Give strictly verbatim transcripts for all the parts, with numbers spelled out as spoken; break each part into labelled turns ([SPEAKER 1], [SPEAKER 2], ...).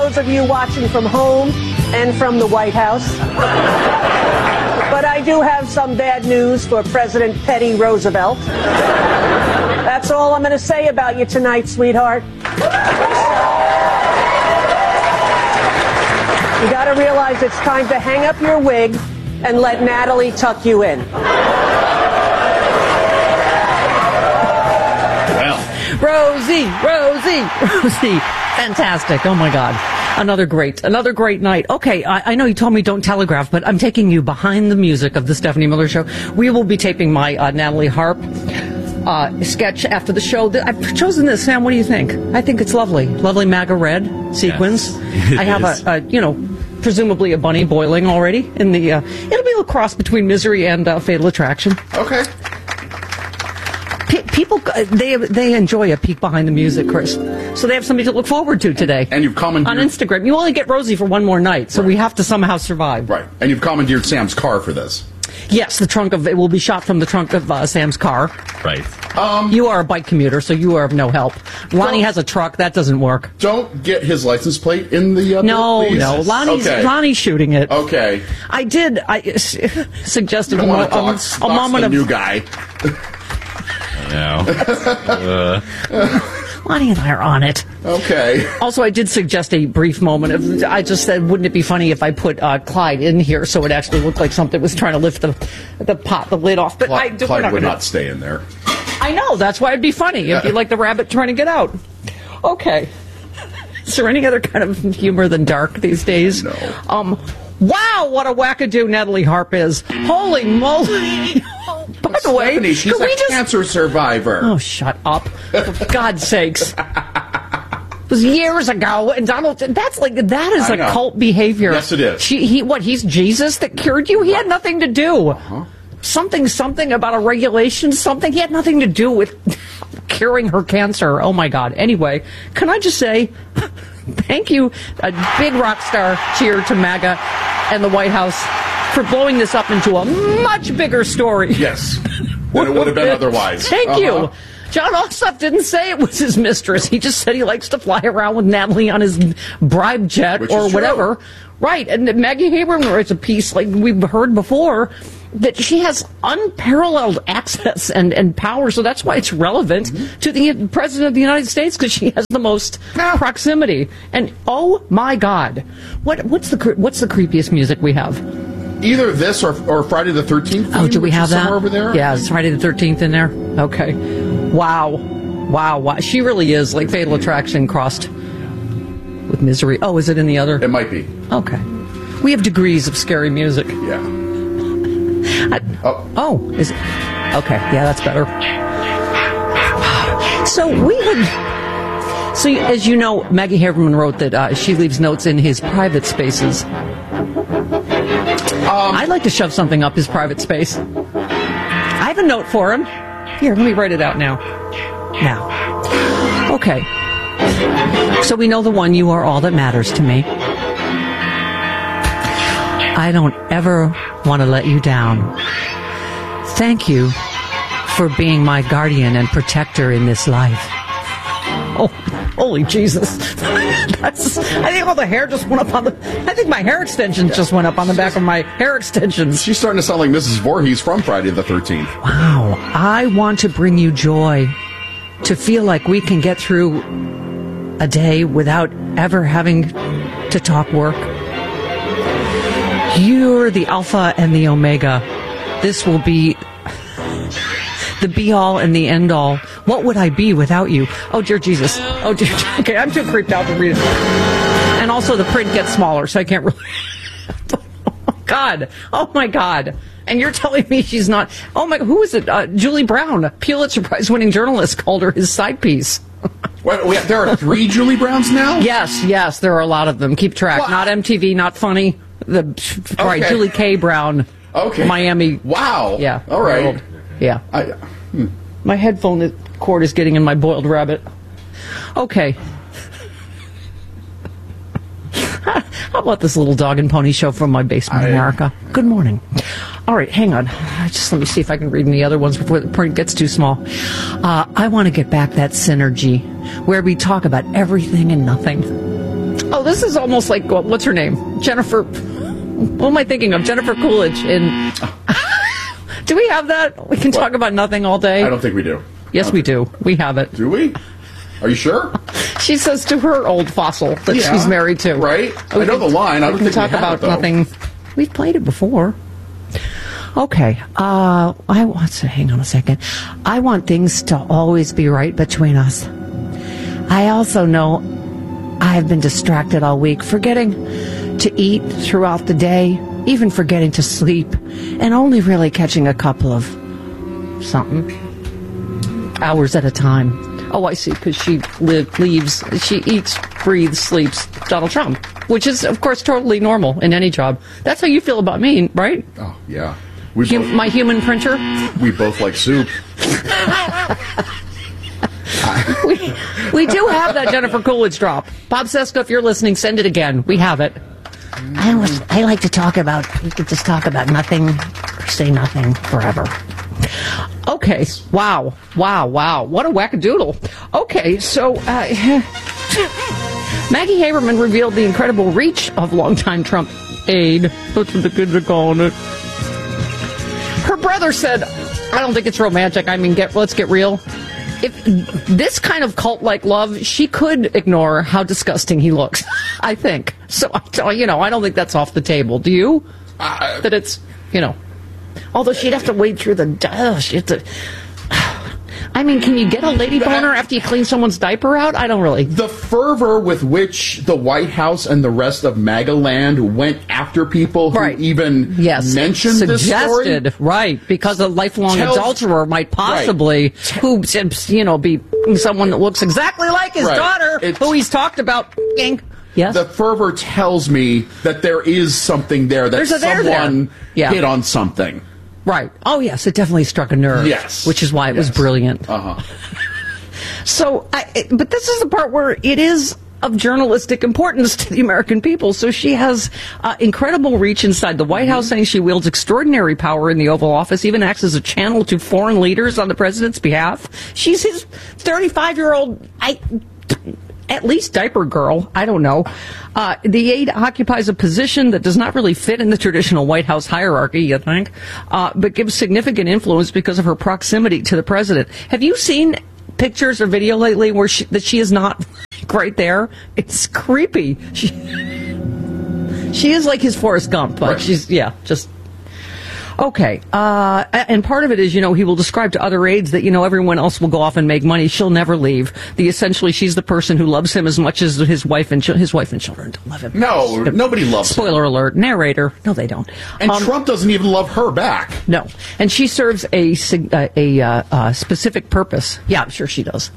[SPEAKER 1] Those of you watching from home and from the White House. But I do have some bad news for President Teddy Roosevelt. That's all I'm going to say about you tonight, sweetheart. You got to realize it's time to hang up your wig and let Natalie tuck you in.
[SPEAKER 2] Rosie, Rosie, Rosie. Fantastic. Oh, my God. Another great, another great night. Okay, I, I know you told me don't telegraph, but I'm taking you behind the music of the Stephanie Miller Show. We will be taping my uh, Natalie Harp uh, sketch after the show. I've chosen this. Sam, what do you think? I think it's lovely. Lovely MAGA red sequins.
[SPEAKER 3] Yes,
[SPEAKER 2] I have a, a, you know, presumably a bunny boiling already in the, uh, it'll be a cross between Misery and uh, Fatal Attraction.
[SPEAKER 3] Okay.
[SPEAKER 2] People, they they enjoy a peek behind the music, Chris. So they have something to look forward to today.
[SPEAKER 3] And you've commandeered...
[SPEAKER 2] On Instagram. You only get Rosie for one more night, so
[SPEAKER 3] right.
[SPEAKER 2] we have to somehow survive.
[SPEAKER 3] Right. And you've commandeered Sam's car for this.
[SPEAKER 2] Yes, the trunk of it will be shot from the trunk of uh, Sam's car.
[SPEAKER 4] Right.
[SPEAKER 3] Um,
[SPEAKER 2] you are a bike commuter, so you are of no help. Lonnie has a truck. That doesn't work.
[SPEAKER 3] Don't get his license plate in the... Uh,
[SPEAKER 2] no,
[SPEAKER 3] please.
[SPEAKER 2] no. Lonnie's,
[SPEAKER 3] okay.
[SPEAKER 2] Lonnie's shooting it.
[SPEAKER 3] Okay.
[SPEAKER 2] I did. I suggested
[SPEAKER 3] I
[SPEAKER 2] a,
[SPEAKER 3] want to
[SPEAKER 2] a,
[SPEAKER 3] dox,
[SPEAKER 2] a
[SPEAKER 3] dox
[SPEAKER 2] moment
[SPEAKER 3] the
[SPEAKER 2] of...
[SPEAKER 3] new guy.
[SPEAKER 4] No. uh.
[SPEAKER 2] Lonnie and I are on it.
[SPEAKER 3] Okay.
[SPEAKER 2] Also, I did suggest a brief moment of, I just said, wouldn't it be funny if I put uh, Clyde in here so it actually looked like something was trying to lift the the pot, the lid off. But
[SPEAKER 3] Clyde,
[SPEAKER 2] I do,
[SPEAKER 3] Clyde
[SPEAKER 2] not
[SPEAKER 3] would
[SPEAKER 2] gonna,
[SPEAKER 3] not stay in there.
[SPEAKER 2] I know, that's why it'd be funny. It'd be like the rabbit trying to get out. Okay. Is there any other kind of humor than dark these days?
[SPEAKER 3] No.
[SPEAKER 2] Um, wow, what a wackadoo Natalie Harp is. Holy moly. By the way,
[SPEAKER 3] Stephanie, she's
[SPEAKER 2] can
[SPEAKER 3] a
[SPEAKER 2] we just...
[SPEAKER 3] cancer survivor.
[SPEAKER 2] Oh, shut up. For God's sakes. It was years ago, and Donald, that's like, that is
[SPEAKER 3] I
[SPEAKER 2] a
[SPEAKER 3] know.
[SPEAKER 2] cult behavior.
[SPEAKER 3] Yes, it is.
[SPEAKER 2] She, he, what, he's Jesus that cured you? He had nothing to do.
[SPEAKER 3] Uh-huh.
[SPEAKER 2] Something, something about a regulation, something. He had nothing to do with curing her cancer. Oh, my God. Anyway, can I just say, thank you, a big rock star cheer to MAGA and the White House for blowing this up into a much bigger story.
[SPEAKER 3] Yes. Than it would have been otherwise.
[SPEAKER 2] Thank
[SPEAKER 3] uh-huh.
[SPEAKER 2] you. John Ossoff didn't say it was his mistress. He just said he likes to fly around with Natalie on his bribe jet
[SPEAKER 3] Which
[SPEAKER 2] or
[SPEAKER 3] is
[SPEAKER 2] whatever.
[SPEAKER 3] True.
[SPEAKER 2] Right. And Maggie Haberman writes a piece, like we've heard before, that she has unparalleled access and, and power. So that's why it's relevant mm-hmm. to the President of the United States, because she has the most
[SPEAKER 3] yeah.
[SPEAKER 2] proximity. And oh my God, what what's the what's the creepiest music we have?
[SPEAKER 3] Either this or, or Friday the thirteenth.
[SPEAKER 2] Oh, do we have that?
[SPEAKER 3] Over there?
[SPEAKER 2] Yeah, it's Friday the thirteenth in there. Okay. Wow. Wow. Wow. She really is like Fatal Attraction crossed with Misery. Oh, is it in the other?
[SPEAKER 3] It might be.
[SPEAKER 2] Okay. We have degrees of scary music.
[SPEAKER 3] Yeah.
[SPEAKER 2] I,
[SPEAKER 3] oh.
[SPEAKER 2] Oh, is it? Okay. Yeah, that's better. So we had... So as you know, Maggie Haberman wrote that uh, she leaves notes in his private spaces. Um, I'd like to shove something up his private space. I have a note for him. Here, let me write it out now. Now. Okay. So we know the one, you are all that matters to me. I don't ever want to let you down. Thank you for being my guardian and protector in this life. Oh, holy Jesus. That's, I think all the hair just went up on the... I think my hair extensions just went up on the back of my hair extensions.
[SPEAKER 3] She's starting to sound like Missus Voorhees from Friday the thirteenth.
[SPEAKER 2] Wow. I want to bring you joy, to feel like we can get through a day without ever having to talk work. You're the alpha and the omega. This will be the be-all and the end-all. What would I be without you? Oh, dear Jesus. Oh, dear. Okay, I'm too creeped out to read it. And also the print gets smaller, so I can't really... Oh, God. Oh, my God. And you're telling me she's not... Oh, my... Who is it? Uh, Julie Brown, Pulitzer Prize-winning journalist, called her his side piece.
[SPEAKER 3] Wait, wait, there are three Julie Browns now?
[SPEAKER 2] Yes, yes, there are a lot of them. Keep track.
[SPEAKER 3] What?
[SPEAKER 2] Not M T V, not funny. The
[SPEAKER 3] okay.
[SPEAKER 2] Right, Julie K. Brown.
[SPEAKER 3] Okay.
[SPEAKER 2] Miami.
[SPEAKER 3] Wow.
[SPEAKER 2] Yeah.
[SPEAKER 3] All right.
[SPEAKER 2] Yeah.
[SPEAKER 3] I, hmm.
[SPEAKER 2] My headphone cord is getting in my boiled rabbit. Okay. How about this little dog and pony show from my basement,
[SPEAKER 3] I,
[SPEAKER 2] America? Good morning. All right, hang on. Just let me see if I can read any other ones before the print gets too small. Uh, I want to get back that synergy where we talk about everything and nothing. Oh, this is almost like, what- what's her name? Jennifer, what am I thinking of? Jennifer Coolidge in... Do we have that? We can
[SPEAKER 3] What?
[SPEAKER 2] talk about nothing all day?
[SPEAKER 3] I don't think we do.
[SPEAKER 2] Yes,
[SPEAKER 3] I
[SPEAKER 2] we
[SPEAKER 3] don't
[SPEAKER 2] do. We have it.
[SPEAKER 3] think- Do we? Are you sure?
[SPEAKER 2] She says to her old fossil that
[SPEAKER 3] Yeah.
[SPEAKER 2] she's married to.
[SPEAKER 3] Right?
[SPEAKER 2] We
[SPEAKER 3] I know
[SPEAKER 2] can-
[SPEAKER 3] the line. I
[SPEAKER 2] we
[SPEAKER 3] don't
[SPEAKER 2] can
[SPEAKER 3] think we
[SPEAKER 2] talk
[SPEAKER 3] have
[SPEAKER 2] about
[SPEAKER 3] it, though.
[SPEAKER 2] nothing. We've played it before. Okay. Uh, I want to hang on a second. I want things to always be right between us. I also know I've been distracted all week, forgetting to eat throughout the day, even forgetting to sleep, and only really catching a couple of something hours at a time. Oh, I see, because she live, leaves, she eats, breathes, sleeps Donald Trump, which is, of course, totally normal in any job. That's how you feel about me, right?
[SPEAKER 3] Oh, yeah. We
[SPEAKER 2] Hum-
[SPEAKER 3] both,
[SPEAKER 2] my human printer?
[SPEAKER 3] we both like soup.
[SPEAKER 2] we, we do have that Jennifer Coolidge drop. Bob Seska, if you're listening, send it again. We have it.
[SPEAKER 5] I was, I like to talk about, we could just talk about nothing or say nothing forever.
[SPEAKER 2] Okay. Wow. Wow. Wow. What a wackadoodle. Okay. So, uh, Maggie Haberman revealed the incredible reach of longtime Trump aide. That's what the kids are calling it. Her brother said, I don't think it's romantic. I mean, get, let's get real. If this kind of cult-like love, she could ignore how disgusting he looks, I think. So, you know, I don't think that's off the table. Do you?
[SPEAKER 3] Uh,
[SPEAKER 2] That it's, you know. Although she'd have to wade through the... Uh, she'd have to, I mean, can you get a lady boner after you clean someone's diaper out? I don't really.
[SPEAKER 3] The fervor with which the White House and the rest of MAGA land went after people who
[SPEAKER 2] Right.
[SPEAKER 3] even
[SPEAKER 2] Yes.
[SPEAKER 3] mentioned this story.
[SPEAKER 2] Suggested, right, because a lifelong
[SPEAKER 3] Tells-
[SPEAKER 2] adulterer might possibly, who, you know, be someone that looks exactly like his
[SPEAKER 3] Right.
[SPEAKER 2] daughter,
[SPEAKER 3] It's-
[SPEAKER 2] who he's talked about. Yes?
[SPEAKER 3] The fervor tells me that there is something there, that
[SPEAKER 2] There's a there
[SPEAKER 3] someone
[SPEAKER 2] there. Yeah.
[SPEAKER 3] hit on something.
[SPEAKER 2] Right. Oh, yes, it definitely struck a nerve.
[SPEAKER 3] Yes.
[SPEAKER 2] Which is why it was
[SPEAKER 3] Yes.
[SPEAKER 2] brilliant.
[SPEAKER 3] Uh-huh.
[SPEAKER 2] So, I, it- but this is the part where it is of journalistic importance to the American people. So she has uh, incredible reach inside the White House, saying she wields extraordinary power in the Oval Office, even acts as a channel to foreign leaders on the president's behalf. She's his thirty-five-year-old, I, at least diaper girl. I don't know. Uh, the aide occupies a position that does not really fit in the traditional White House hierarchy, you think, uh, but gives significant influence because of her proximity to the president. Have you seen pictures or video lately where she, that she is not right there? It's creepy. She, she is like his Forrest Gump, but
[SPEAKER 3] Right.
[SPEAKER 2] she's, yeah, just... Okay, uh, and part of it is, you know, he will describe to other aides that, you know, everyone else will go off and make money. She'll never leave. The essentially, she's the person who loves him as much as his wife and ch- his wife and children don't love him.
[SPEAKER 3] No, nobody loves him.
[SPEAKER 2] Spoiler alert, narrator. No, they don't.
[SPEAKER 3] And
[SPEAKER 2] Um,
[SPEAKER 3] Trump doesn't even love her back.
[SPEAKER 2] No, and she serves a sig- uh, a uh, uh, specific purpose. Yeah, I'm sure she does.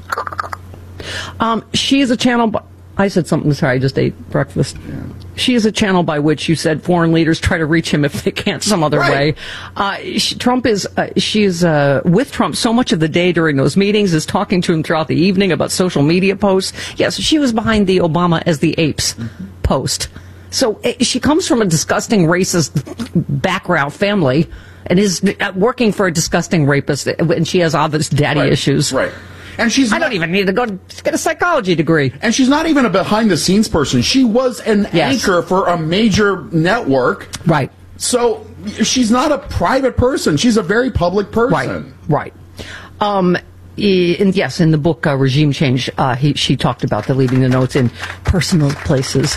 [SPEAKER 2] Um, she is a channel. By- I said something. Sorry, I just ate breakfast. She is a channel by which you said foreign leaders try to reach him if they can't some other
[SPEAKER 3] Right.
[SPEAKER 2] way. Uh, she, Trump is uh, she is uh, with Trump so much of the day during those meetings, is talking to him throughout the evening about social media posts. Yes, she was behind the Obama as the apes post. So uh, she comes from a disgusting racist background family and is uh, working for a disgusting rapist, and she has obvious daddy
[SPEAKER 3] Right.
[SPEAKER 2] issues.
[SPEAKER 3] Right. And she's
[SPEAKER 2] I
[SPEAKER 3] not,
[SPEAKER 2] don't even need to go to get a psychology degree.
[SPEAKER 3] and she's not even a behind the scenes person. She was an
[SPEAKER 2] Yes.
[SPEAKER 3] anchor for a major network.
[SPEAKER 2] Right.
[SPEAKER 3] So she's not a private person. She's a very public person.
[SPEAKER 2] Right. Right. Um, i- and yes, in the book uh, Regime Change, uh, he, she talked about the leaving the notes in personal places.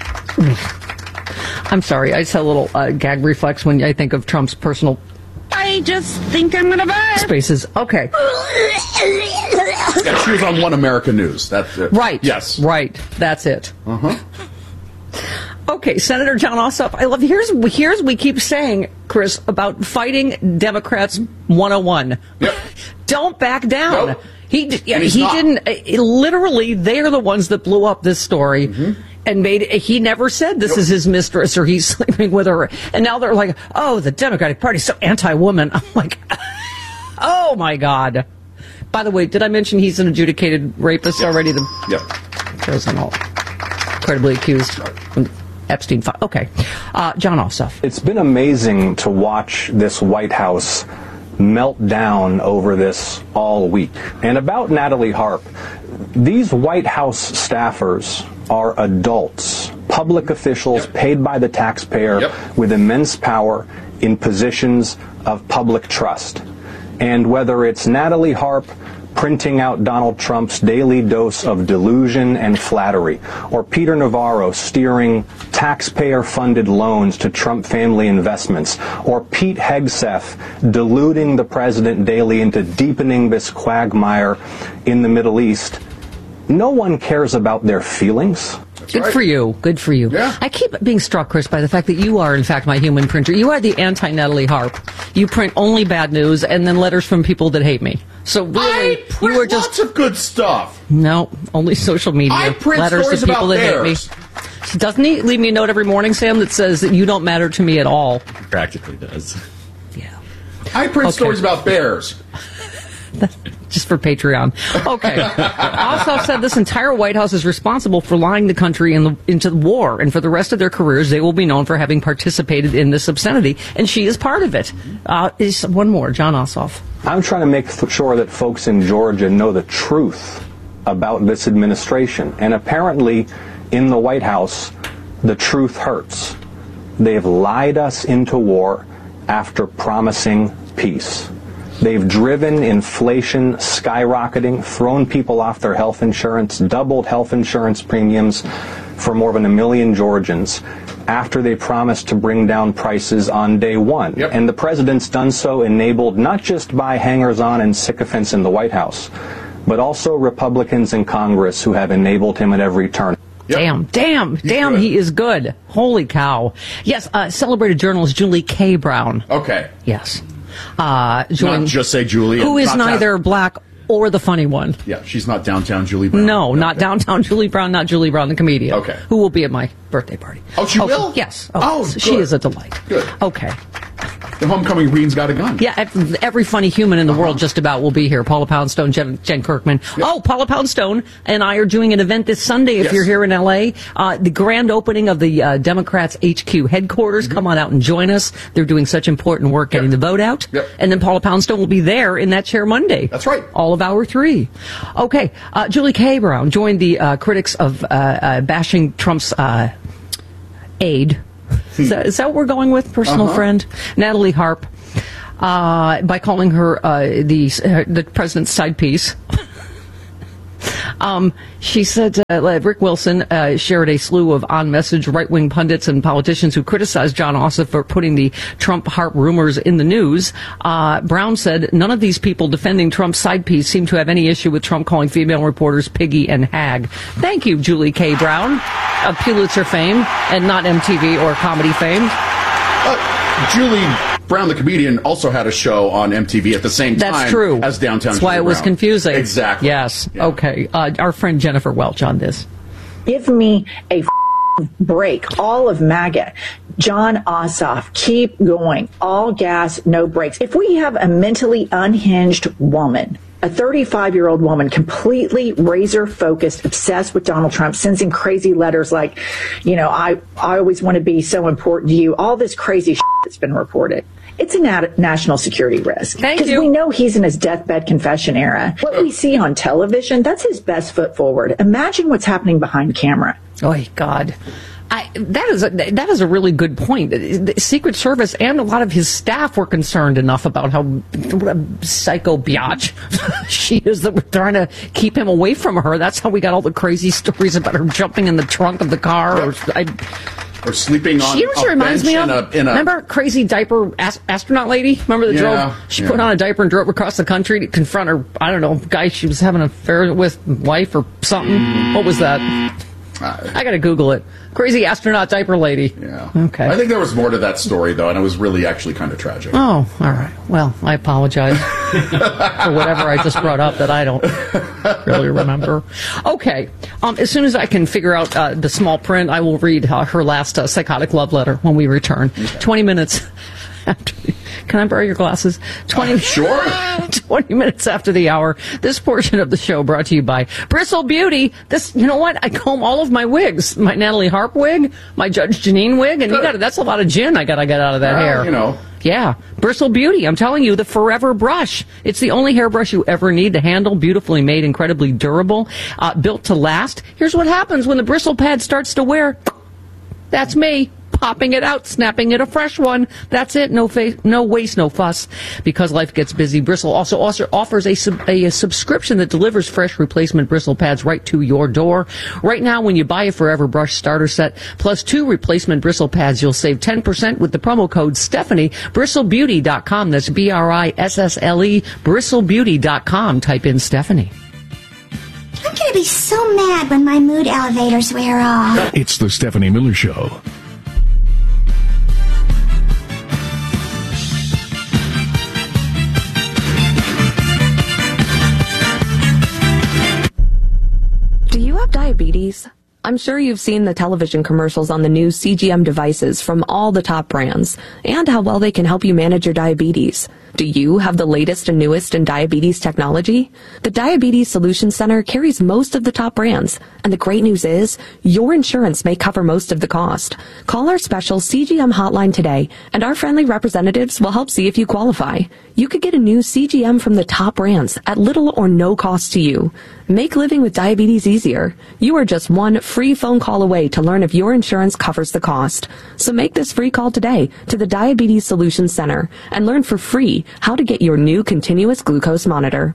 [SPEAKER 2] I'm sorry, I just had a little uh, gag reflex when I think of Trump's personal
[SPEAKER 5] I just think I'm gonna buy it.
[SPEAKER 2] spaces. Okay.
[SPEAKER 3] Yeah, she was on One America News. That's it.
[SPEAKER 2] Right.
[SPEAKER 3] Yes.
[SPEAKER 2] Right. That's it.
[SPEAKER 3] Uh-huh.
[SPEAKER 2] Okay, Senator John Ossoff. I love here's here's we keep saying, Chris, about fighting Democrats one oh one.
[SPEAKER 3] Yep.
[SPEAKER 2] Don't back down.
[SPEAKER 3] Nope.
[SPEAKER 2] He d- yeah,
[SPEAKER 3] And he's
[SPEAKER 2] he
[SPEAKER 3] not.
[SPEAKER 2] didn't. Uh, literally, they are the ones that blew up this story.
[SPEAKER 3] Mm-hmm.
[SPEAKER 2] And made he never said this
[SPEAKER 3] Nope.
[SPEAKER 2] is his mistress or he's sleeping with her. And now they're like, oh, the Democratic Party's so anti-woman. I'm like, oh my God. By the way, did I mention he's an adjudicated rapist already? The
[SPEAKER 3] Yep.
[SPEAKER 2] chosen all credibly accused Epstein file. Okay, uh, John Ossoff.
[SPEAKER 6] It's been amazing to watch this White House melt down over this all week. And about Natalie Harp, these White House staffers are adults, public officials
[SPEAKER 3] Yep.
[SPEAKER 6] paid by the taxpayer
[SPEAKER 3] Yep.
[SPEAKER 6] with immense power in positions of public trust. And whether it's Natalie Harp printing out Donald Trump's daily dose of delusion and flattery, or Peter Navarro steering taxpayer-funded loans to Trump family investments, or Pete Hegseth deluding the president daily into deepening this quagmire in the Middle East, no one cares about their feelings.
[SPEAKER 2] Good
[SPEAKER 3] right.
[SPEAKER 2] for you. Good for you.
[SPEAKER 3] Yeah.
[SPEAKER 2] I keep being struck, Chris, by the fact that you are, in fact, my human printer. You are the anti-Natalie Harp. You print only bad news and then letters from people that hate me. So really,
[SPEAKER 3] I print
[SPEAKER 2] you are just...
[SPEAKER 3] lots of good stuff.
[SPEAKER 2] No, only social media.
[SPEAKER 3] I print
[SPEAKER 2] letters
[SPEAKER 3] stories
[SPEAKER 2] to people
[SPEAKER 3] about
[SPEAKER 2] that
[SPEAKER 3] bears.
[SPEAKER 2] hate me. Doesn't he leave me a note every morning, Sam, that says that you don't matter to me at all?
[SPEAKER 4] Practically does.
[SPEAKER 2] Yeah.
[SPEAKER 3] I print
[SPEAKER 2] Okay.
[SPEAKER 3] stories about bears.
[SPEAKER 2] Just for Patreon. Okay. Ossoff said this entire White House is responsible for lying the country in the, into the war, and for the rest of their careers, they will be known for having participated in this obscenity, and she is part of it. Uh, is one more, John Ossoff.
[SPEAKER 6] I'm trying to make f- sure that folks in Georgia know the truth about this administration. And apparently, in the White House, the truth hurts. They've lied us into war after promising peace. They've driven inflation skyrocketing, thrown people off their health insurance, doubled health insurance premiums for more than a million Georgians after they promised to bring down prices on day one.
[SPEAKER 3] Yep.
[SPEAKER 6] And the president's done so enabled not just by hangers-on and sycophants in the White House, but also Republicans in Congress who have enabled him at every turn.
[SPEAKER 3] Yep.
[SPEAKER 2] Damn, damn, damn,
[SPEAKER 3] good.
[SPEAKER 2] he is good. Holy cow. Yes, uh, celebrated journalist Julie K. Brown.
[SPEAKER 3] Okay.
[SPEAKER 2] Yes. Uh, joined,
[SPEAKER 3] Not just say Julie.
[SPEAKER 2] who
[SPEAKER 3] and
[SPEAKER 2] is
[SPEAKER 3] not
[SPEAKER 2] neither
[SPEAKER 3] down-
[SPEAKER 2] black or the funny one.
[SPEAKER 3] Yeah, she's not downtown Julie Brown.
[SPEAKER 2] No, not
[SPEAKER 3] Okay.
[SPEAKER 2] downtown Julie Brown, not Julie Brown, the comedian.
[SPEAKER 3] Okay.
[SPEAKER 2] Who will be at my birthday party.
[SPEAKER 3] Oh, she
[SPEAKER 2] Okay,
[SPEAKER 3] will?
[SPEAKER 2] Yes.
[SPEAKER 3] Oh,
[SPEAKER 2] yes. She
[SPEAKER 3] good.
[SPEAKER 2] is a delight.
[SPEAKER 3] Good.
[SPEAKER 2] Okay.
[SPEAKER 3] The homecoming queen's got a gun.
[SPEAKER 2] Yeah, ev- every funny human in the world just about will be here. Paula Poundstone, Jen, Jen Kirkman. Oh, Paula Poundstone and I are doing an event this Sunday if
[SPEAKER 3] Yes.
[SPEAKER 2] you're here in L A. Uh, the grand opening of the uh, Democrats H Q headquarters.
[SPEAKER 3] Mm-hmm.
[SPEAKER 2] Come on out and join us. They're doing such important work getting
[SPEAKER 3] Yep.
[SPEAKER 2] the vote out.
[SPEAKER 3] Yep.
[SPEAKER 2] And then Paula Poundstone will be there in that chair Monday.
[SPEAKER 3] That's right.
[SPEAKER 2] All of hour three. Okay. Uh, Julie K. Brown joined the uh, critics of uh, uh, bashing Trump's uh, aide. Is that, is that what we're going with? Personal
[SPEAKER 3] Uh-huh.
[SPEAKER 2] friend? Natalie Harp. Uh, by calling her uh, the uh, the president's side piece. Um, she said uh, Rick Wilson uh, shared a slew of on-message right-wing pundits and politicians who criticized John Ossoff for putting the Trump-Harp rumors in the news. Uh, Brown said none of these people defending Trump's side piece seem to have any issue with Trump calling female reporters piggy and hag. Thank you, Julie K. Brown, of Pulitzer fame and not M T V or comedy fame.
[SPEAKER 3] Uh, Julie Brown, the comedian, also had a show on M T V at the same time
[SPEAKER 2] That's true.
[SPEAKER 3] as Downtown
[SPEAKER 2] That's why
[SPEAKER 3] Julie
[SPEAKER 2] it was
[SPEAKER 3] Brown.
[SPEAKER 2] confusing.
[SPEAKER 3] Exactly.
[SPEAKER 2] Yes.
[SPEAKER 3] Yeah.
[SPEAKER 2] Okay. Uh, our friend Jennifer Welch on this.
[SPEAKER 7] Give me a break. All of MAGA. John Ossoff, keep going. All gas, no brakes. If we have a mentally unhinged woman, a thirty-five-year-old woman, completely razor-focused, obsessed with Donald Trump, sending crazy letters like, you know, I, I always want to be so important to you, all this crazy shit that's been reported. It's a nat- national security risk.
[SPEAKER 2] Thank
[SPEAKER 7] Because
[SPEAKER 2] you.
[SPEAKER 7] we know he's in his deathbed confession era. What we see on television, that's his best foot forward. Imagine what's happening behind camera.
[SPEAKER 2] Oh, God. I, that is a, that is a really good point. The Secret Service and a lot of his staff were concerned enough about how what a psycho biatch she is that we're trying to keep him away from her. That's how we got all the crazy stories about her jumping in the trunk of the car. Or, I,
[SPEAKER 3] Or sleeping on
[SPEAKER 2] you know what she
[SPEAKER 3] a
[SPEAKER 2] reminds
[SPEAKER 3] bench
[SPEAKER 2] me
[SPEAKER 3] in
[SPEAKER 2] of?
[SPEAKER 3] a, in a
[SPEAKER 2] Remember crazy diaper as- astronaut lady? Remember the
[SPEAKER 3] Yeah,
[SPEAKER 2] drove? She
[SPEAKER 3] yeah.
[SPEAKER 2] put on a diaper and drove across the country to confront her, I don't know, guy she was having an affair with, wife or something.
[SPEAKER 3] Mm.
[SPEAKER 2] What was that? I gotta Google it. Crazy astronaut diaper lady.
[SPEAKER 3] Yeah.
[SPEAKER 2] Okay.
[SPEAKER 3] I think there was more to that story, though, and it was really actually kind of tragic.
[SPEAKER 2] Oh, all right. Well, I apologize for whatever I just brought up that I don't really remember. Okay. Um, as soon as I can figure out uh, the small print, I will read uh, her last uh, psychotic love letter when we return. Okay. twenty minutes after. Can I borrow your glasses? twenty
[SPEAKER 3] Uh, sure.
[SPEAKER 2] twenty minutes after the hour. This portion of the show brought to you by Bristle Beauty. This, you know what? I comb all of my wigs. My Natalie Harp wig, my Judge Janine wig, and you got that's a lot of gin I got to get out of that
[SPEAKER 3] Well,
[SPEAKER 2] hair.
[SPEAKER 3] you know,
[SPEAKER 2] Yeah, Bristle Beauty. I'm telling you, the Forever Brush. It's the only hairbrush you ever need to handle. Beautifully made, incredibly durable, uh, built to last. Here's what happens when the bristle pad starts to wear. That's me. Popping it out, snapping it a fresh one. That's it. No fa- no waste, no fuss. Because life gets busy, Bristle also, also offers a, sub- a, a subscription that delivers fresh replacement bristle pads right to your door. Right now, when you buy a Forever Brush starter set plus two replacement bristle pads, you'll save ten percent with the promo code Stephanie. bristle beauty dot com. That's B R I S S L E. bristle beauty dot com. Type in Stephanie.
[SPEAKER 8] I'm going to be so mad when my mood elevators wear off.
[SPEAKER 9] It's the Stephanie Miller Show.
[SPEAKER 10] Do you have diabetes? I'm sure you've seen the television commercials on the new C G M devices from all the top brands and how well they can help you manage your diabetes. Do you have the latest and newest in diabetes technology? The Diabetes Solutions Center carries most of the top brands, and the great news is your insurance may cover most of the cost. Call our special C G M hotline today, and our friendly representatives will help see if you qualify. You could get a new C G M from the top brands at little or no cost to you. Make living with diabetes easier. You are just one free phone call away to learn if your insurance covers the cost. So make this free call today to the Diabetes Solutions Center and learn for free how to get your new continuous glucose monitor.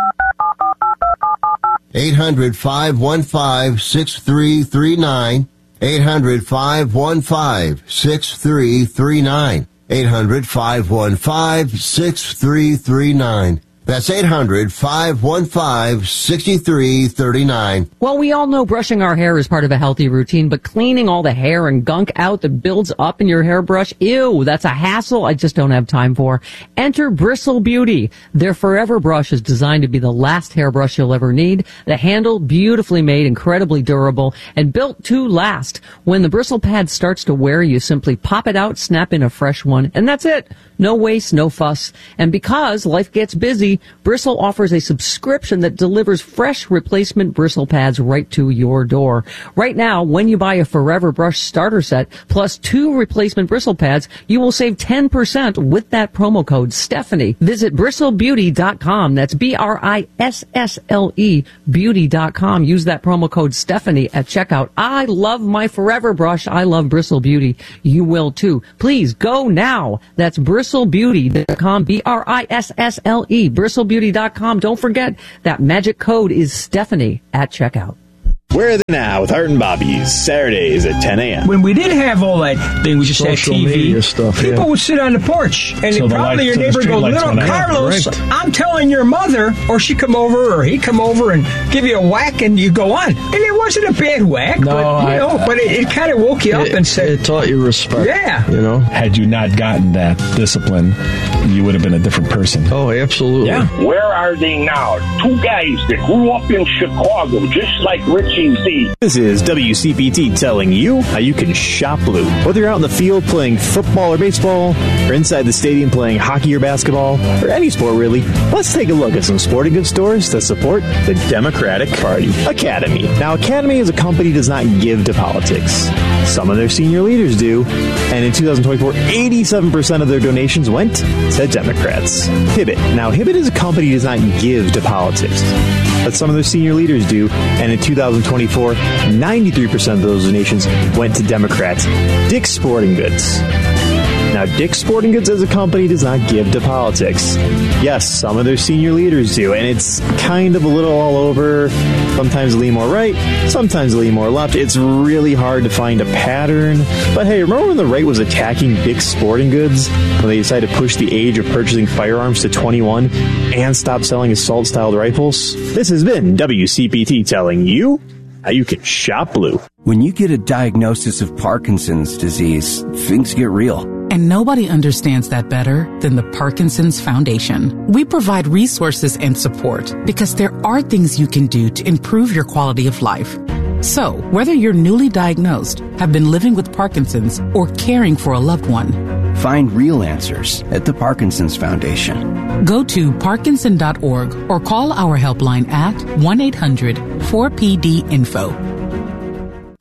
[SPEAKER 11] eight hundred, five one five, six three three nine. eight hundred, five one five, six three three nine. eight hundred, five one five, six three three nine. That's eight hundred, five one five, six three three nine.
[SPEAKER 2] Well, we all know brushing our hair is part of a healthy routine, but cleaning all the hair and gunk out that builds up in your hairbrush, ew, that's a hassle I just don't have time for. Enter Bristle Beauty. Their Forever Brush is designed to be the last hairbrush you'll ever need. The handle, beautifully made, incredibly durable, and built to last. When the bristle pad starts to wear, you simply pop it out, snap in a fresh one, and that's it. No waste, no fuss. And because life gets busy, Bristle offers a subscription that delivers fresh replacement bristle pads right to your door. Right now, when you buy a Forever Brush starter set plus two replacement bristle pads, you will save ten percent with that promo code Stephanie. Visit bristle beauty dot com. That's B R I S S L E beauty dot com. Use that promo code Stephanie at checkout. I love my Forever Brush. I love Bristle Beauty. You will too. Please go now. That's bristle beauty dot com. B R I S S L E. bristle beauty dot com. Don't forget that magic code is Stephanie at checkout.
[SPEAKER 12] Where are they now with Art and Bobby's Saturdays at ten a.m.
[SPEAKER 13] When we didn't have all that thing, we just
[SPEAKER 12] Social
[SPEAKER 13] had T V.
[SPEAKER 12] media stuff,
[SPEAKER 13] People
[SPEAKER 12] yeah.
[SPEAKER 13] would sit on the porch, and
[SPEAKER 12] So the
[SPEAKER 13] probably
[SPEAKER 12] lights-
[SPEAKER 13] your
[SPEAKER 12] so the
[SPEAKER 13] neighbor
[SPEAKER 12] street
[SPEAKER 13] go,
[SPEAKER 12] lights
[SPEAKER 13] "Little
[SPEAKER 12] went out."
[SPEAKER 13] Carlos,
[SPEAKER 12] Right.
[SPEAKER 13] I'm telling your mother," or she come over, or he come over and give you a whack, and you go on. And it wasn't a bad whack,
[SPEAKER 14] No,
[SPEAKER 13] but you
[SPEAKER 14] I-
[SPEAKER 13] know, but it, it kind of woke you up
[SPEAKER 14] It,
[SPEAKER 13] and said,
[SPEAKER 14] it taught you respect.
[SPEAKER 13] Yeah.
[SPEAKER 14] You know?
[SPEAKER 15] Had you not gotten that discipline, you would have been a different person.
[SPEAKER 14] Oh, absolutely.
[SPEAKER 15] Yeah.
[SPEAKER 16] Where are they now? Two guys that grew up in Chicago, just like Richie Z.
[SPEAKER 12] This is W C P T telling you how you can shop blue. Whether you're out in the field playing football or baseball, or inside the stadium playing hockey or basketball, or any sport really, let's take a look at some sporting goods stores that support the Democratic Party. Academy. Now, Academy as a company does not give to politics. Some of their senior leaders do, and in two thousand twenty-four, eighty-seven percent of their donations went to Democrats. Hibbett. Now, Hibbett as a company does not give to politics, but some of their senior leaders do, and in two thousand twenty-four, ninety-three percent of those donations went to Democrats. Dick's Sporting Goods. Now, Dick's Sporting Goods as a company does not give to politics. Yes, some of their senior leaders do, and it's kind of a little all over. Sometimes lean more right, sometimes lean more left. It's really hard to find a pattern. But hey, remember when the right was attacking Dick's Sporting Goods when they decided to push the age of purchasing firearms to twenty-one and stop selling assault-styled rifles? This has been W C P T telling you how you can shop blue.
[SPEAKER 17] When you get a diagnosis of Parkinson's disease, things get real.
[SPEAKER 18] And nobody understands that better than the Parkinson's Foundation. We provide resources and support because there are things you can do to improve your quality of life. So, whether you're newly diagnosed, have been living with Parkinson's, or caring for a loved one,
[SPEAKER 17] find real answers at the Parkinson's Foundation.
[SPEAKER 18] Go to parkinson dot org or call our helpline at one eight hundred four P D info.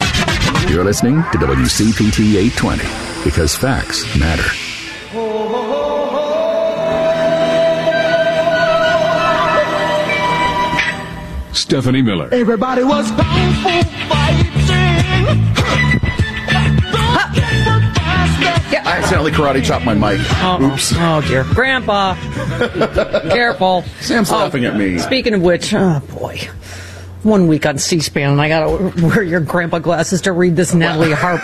[SPEAKER 9] You're listening to W C P T eight twenty because facts matter. Stephanie Miller.
[SPEAKER 14] Everybody was kung fu fighting.
[SPEAKER 3] I accidentally karate chopped my mic.
[SPEAKER 2] Oh,
[SPEAKER 3] Oops.
[SPEAKER 2] Oh, dear. Grandpa. Careful.
[SPEAKER 3] Sam's
[SPEAKER 2] oh,
[SPEAKER 3] laughing at me.
[SPEAKER 2] Speaking of which, oh, boy. One week on C-SPAN, and I got to wear your grandpa glasses to read this Natalie Harp.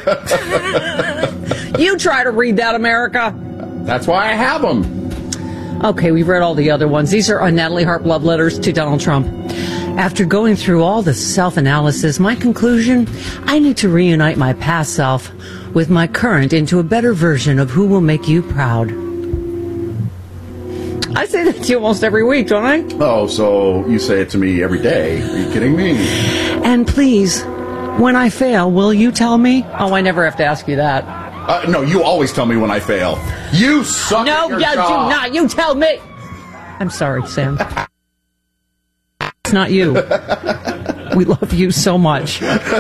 [SPEAKER 2] You try to read that, America.
[SPEAKER 3] That's why I have them.
[SPEAKER 2] Okay, we've read all the other ones. These are on Natalie Harp love letters to Donald Trump. After going through all the self-analysis, my conclusion, I need to reunite my past self with my current into a better version of who will make you proud. I say that to you almost every week, don't I?
[SPEAKER 3] Oh, so you say it to me every day. Are you kidding me?
[SPEAKER 2] And please, when I fail, will you tell me? Oh, I never have to ask you that.
[SPEAKER 3] Uh, no, you always tell me when I fail. You suck
[SPEAKER 2] No,
[SPEAKER 3] at your
[SPEAKER 2] you do
[SPEAKER 3] job.
[SPEAKER 2] not. You tell me. I'm sorry, Sam. It's not you. We love you so much.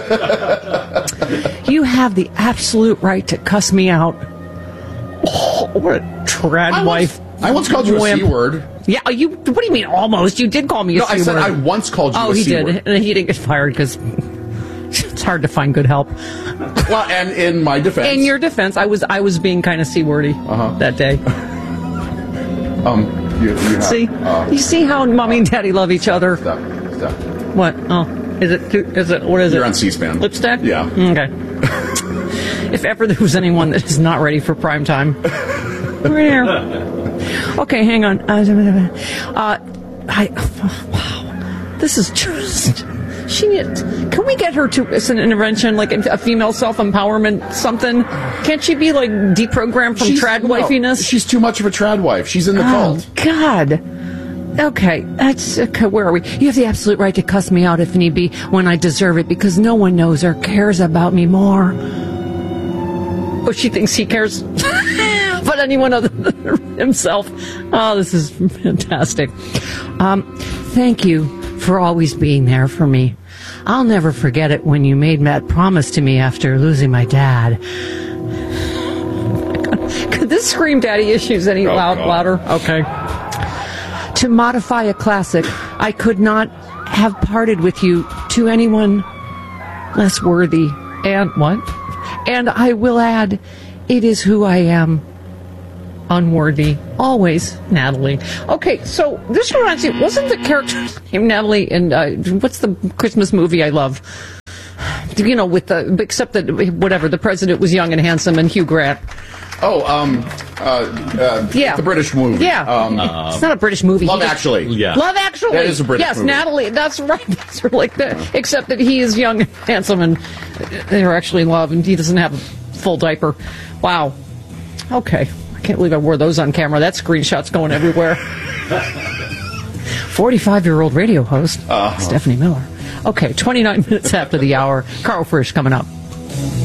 [SPEAKER 2] You have the absolute right to cuss me out. Oh, what a trad
[SPEAKER 3] I
[SPEAKER 2] wife.
[SPEAKER 3] Once, I once called you
[SPEAKER 2] Wimp.
[SPEAKER 3] a C-word.
[SPEAKER 2] Yeah, you. What do you mean almost? You did call me a
[SPEAKER 3] No,
[SPEAKER 2] C-word.
[SPEAKER 3] I said I once called you
[SPEAKER 2] oh,
[SPEAKER 3] a
[SPEAKER 2] he
[SPEAKER 3] C-word.
[SPEAKER 2] did. And he didn't get fired because it's hard to find good help.
[SPEAKER 3] Well, and in my defense.
[SPEAKER 2] In your defense, I was I was being kind of C-wordy
[SPEAKER 3] uh-huh.
[SPEAKER 2] that day.
[SPEAKER 3] um, you, you have,
[SPEAKER 2] see,
[SPEAKER 3] uh,
[SPEAKER 2] you see how mommy and daddy love each other.
[SPEAKER 3] Stop, stop.
[SPEAKER 2] What? Oh, is it? Is it? What is
[SPEAKER 3] You're
[SPEAKER 2] it?
[SPEAKER 3] on C-SPAN.
[SPEAKER 2] Lipstick?
[SPEAKER 3] Yeah.
[SPEAKER 2] Okay. If ever there was anyone that is not ready for prime time, we're here. Okay, hang on. Uh, I. Wow, this is just. She. Can we get her to as an intervention, like a female self-empowerment something? Can't she be like deprogrammed from
[SPEAKER 3] She's-
[SPEAKER 2] trad
[SPEAKER 3] no,
[SPEAKER 2] wifiness?
[SPEAKER 3] she's too much of a trad wife. She's in the
[SPEAKER 2] Oh,
[SPEAKER 3] cult.
[SPEAKER 2] God. Okay, that's okay. Where are we? You have the absolute right to cuss me out if need be when I deserve it, because no one knows or cares about me more. But she thinks he cares about anyone other than himself. Oh, this is fantastic. Um, thank you for always being there for me. I'll never forget it when you made that promise to me after losing my dad. Could this scream daddy issues any
[SPEAKER 3] Oh,
[SPEAKER 2] loud,
[SPEAKER 3] God.
[SPEAKER 2] louder? Okay. To modify a classic, I could not have parted with you to anyone less worthy. And what? And I will add, it is who I am. Unworthy. Always, Natalie. Okay, so this reminds me, wasn't the character named Natalie in, uh, what's the Christmas movie I love? You know, with the, except that, whatever, the president was young and handsome and Hugh Grant.
[SPEAKER 3] Oh, um, uh, uh,
[SPEAKER 2] Yeah.
[SPEAKER 3] the British movie.
[SPEAKER 2] Yeah.
[SPEAKER 3] Um,
[SPEAKER 2] It's not a British movie.
[SPEAKER 3] Love
[SPEAKER 2] He just-
[SPEAKER 3] Actually.
[SPEAKER 4] Yeah.
[SPEAKER 2] Love Actually.
[SPEAKER 3] That is a British
[SPEAKER 2] yes,
[SPEAKER 3] movie.
[SPEAKER 2] Natalie. That's right. That's like that. Except that he is young and handsome, and they're actually in love, and he doesn't have a full diaper. Wow. Okay. I can't believe I wore those on camera. That screenshot's going everywhere. forty-five-year-old radio host,
[SPEAKER 3] Uh-huh.
[SPEAKER 2] Stephanie Miller. Okay, twenty-nine minutes after the hour. Carl Frisch coming up.